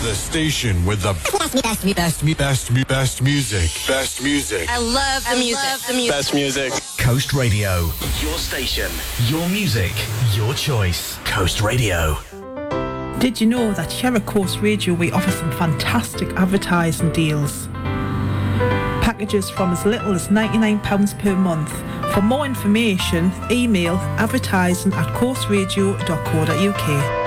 The station with the best music. Best music. I love the music. Best music. Coast Radio. Your station. Your music. Your choice. Coast Radio. Did you know that here at Coast Radio we offer some fantastic advertising deals? Packages from as little as £99 per month. For more information, email advertising@coastradio.co.uk.